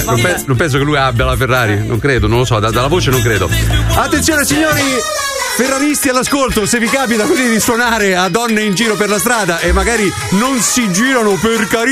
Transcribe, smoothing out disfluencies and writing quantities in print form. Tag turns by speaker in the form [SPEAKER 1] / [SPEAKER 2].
[SPEAKER 1] non penso che lui abbia la Ferrari, non credo, non lo so, dalla voce non credo. Attenzione signori ferraristi all'ascolto, se vi capita così di suonare a donne in giro per la strada e magari non si girano, per carità